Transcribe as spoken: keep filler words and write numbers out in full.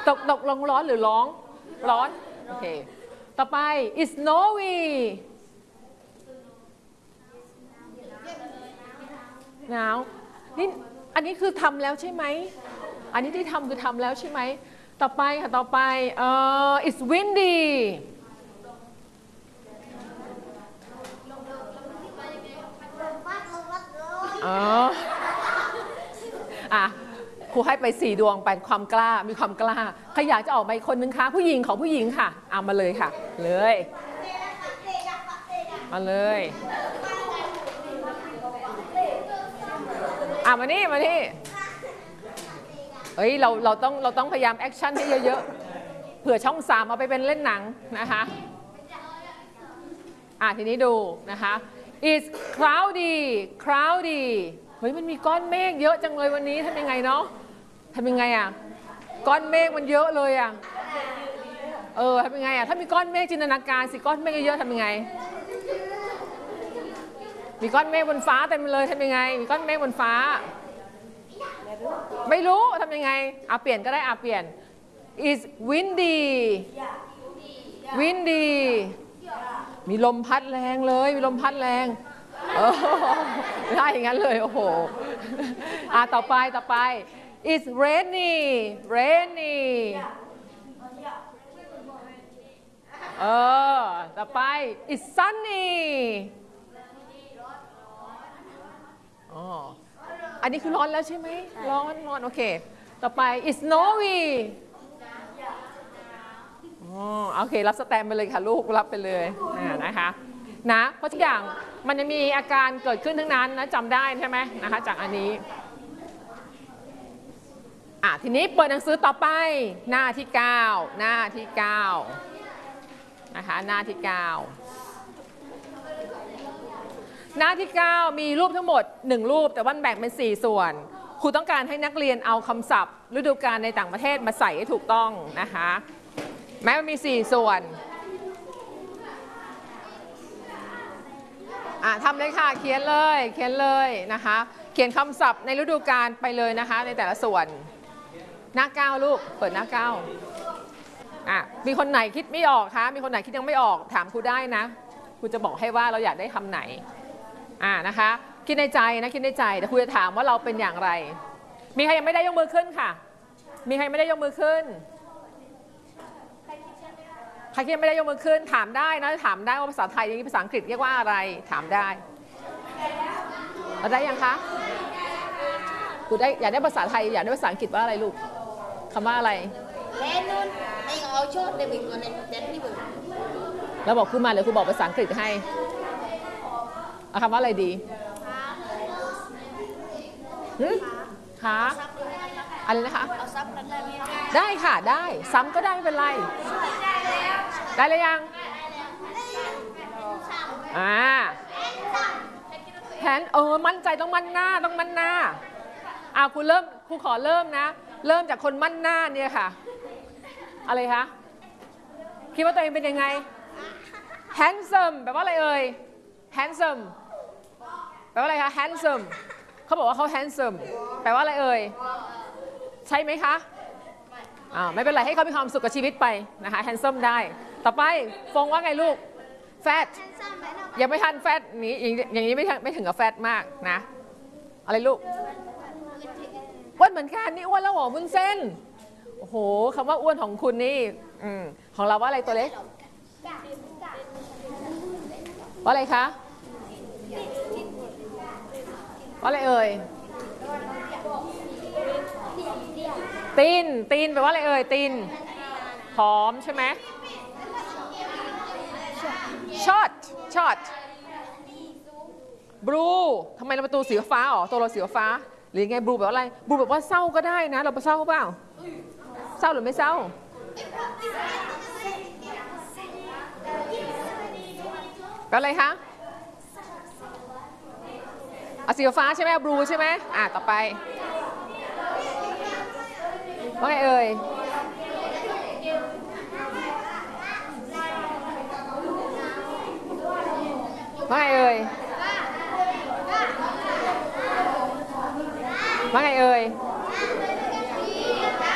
ตกตกลงร้อนหรือร้องร้อนโอเคต่อไป it's snowy หนาวนี่อันนี้คือทำแล้วใช่ไหมอันนี้ที่ทำคือทำแล้วใช่ไหมต่อไปค่ะต่อไปเอ่อ it's windy อ๋ออ่ะครูให้ไปสี่ดวงแปดความกล้ามีความกล้าใครอยากจะออกมาอีกคนนึงคะผู้หญิงของผู้หญิงค่ะเอามาเลยค่ะเลยมาเลยอ่ะมานี่มานี่เฮ้ยเราเราต้องเราต้องพยายามแอคชั่นให้เยอะๆเผื่อช่องสามเอาไปเป็นเล่นหนังนะคะอ่ะทีนี้ดูนะคะ it's cloudy cloudy เฮ้ยมันมีก้อนเมฆเยอะจังเลยวันนี้ทำยังไงเนาะทำยังไงอ่ะก้อนเมฆมันเยอะเลยอ่ะเออทำยังไงอ่ะถ้ามีก้อนเมฆจินตนาการสิก้อนเมฆเยอะๆทำยังไงมีก้อนเมฆบนฟ้าเต็มเลยทำยังไงมีก้อนเมฆบนฟ้าไม่รู้ทำยังไงอ่ะเปลี่ยนก็ได้อ่ะเปลี่ยน is windy windy มีลมพัดแรงเลยมีลมพัดแรงเออไม่ได้อย่างนั้นเลยโอ้โหอ่ะต่อไปต่อไป it's rainy rainy เออต่อไป it's sunny อ๋ออันนี้คือร้อนแล้วใช่ไหมร้อนร้อนโอเคต่อไป it's snowy อ๋อโอเครับสแตมป์ไปเลยค่ะลูกรับไปเลยนะคะนะเพราะทุกอย่างมันจะมีอาการเกิดขึ้นทั้งนั้นนะจำได้ใช่ไหมนะคะจากอันนี้อ่ะทีนี้เปิดหนังสือต่อไปหน้าที่เก้าหน้าที่เก้านะคะหน้าที่เก้าหน้าที่เก้ามีรูปทั้งหมดหนึ่งรูปแต่ว่าแบ่งเป็นสี่ส่วนครูต้องการให้นักเรียนเอาคำศัพท์ฤดูกาลในต่างประเทศมาใส่ให้ถูกต้องนะคะแม้มันมีสี่ส่วนอ่ะทำเลยค่ะเขียนเลยเขียนเลยนะคะเขียนคำศัพท์ในฤดูกาลไปเลยนะคะในแต่ละส่วนหน้าเก้าลูกเปิดหน้าเก้าอ่ะมีคนไหนคิดไม่ออกคะมีคนไหนคิดยังไม่ออกถามครูได้นะครูจะบอกให้ว่าเราอยากได้คำไหนอ่ะนะคะคิดในใจนะคิดในใจแต่ครูจะถามว่าเราเป็นอย่างไรมีใครยังไม่ได้ยกมือขึ้นค่ะมีใครไม่ได้ยกมือขึ้นใครที่ไม่ได้ยกมือขึ้นถามได้นะถามได้ว่าภาษาไทยอย่างนี้ภาษาอังกฤษเรียกว่าอะไรถามได้เราได้ยังคะกูได้อยากได้ภาษาไทยอยากได้ภาษาอังกฤษว่าอะไรลูกคำว่าอะไรเราบอกขึ้นมาเดี๋ยวครูบอกภาษาอังกฤษให้เอาคำว่าอะไรดีคะอะไรนะคะได้ค่ะได้ซ้ำก็ได้ไม่เป็นไรได้เลยยังอ่าแทนเออมั่นใจต้องมั่นหน้าต้องมั่นหน้าอ่าครูเริ่มครูขอเริ่มนะเริ่มจากคนมั่นหน้าเนี่ยค่ะอะไรคะคิดว่าตัวเองเป็นยังไง handsome แปลว่าอะไรเอ่ย handsome แปลว่าอะไรคะ handsome เขาบอกว่าเขา handsome แปลว่าอะไรเอ่ยใช่ไหมคะอ่าไม่เป็นไรให้เขามีความสุขกับชีวิตไปนะคะ handsome ได้ต่อไปฟงว่าไงลูก fat ยังไม่ทัน fat นี้อย่างนี้ไม่ไม่ถึงกับ fat มากนะอะไรลูกอ้วนเหมือนกันนี่อ้วนแล้วหรอวุ้นเส้นโอ้โหคำว่าอ้วนของคุณนี่อืมของเราว่าอะไรตัวเล็กว่าอะไรคะว่าอะไรเอ่ยตีนตีนแปลว่าอะไรเอ่ยตีนผอมใช่ไหมช็อตช็อตบลูทำไมเราประตูสีฟ้าอ๋อตัวเราสีฟ้าหรือไงบลูแบบอะไรบลูแบบว่าเศร้าก็ได้นะเราไปเศร้าเปล่าเศร้าหรือไม่เศร้าก็อะไรคะเอาสีฟ้าใช่ไหมบลูใช่ไหมอ่ะต่อไปว่าไงเอ่ยว่าไงเอ่ยว่าไงเอ่ย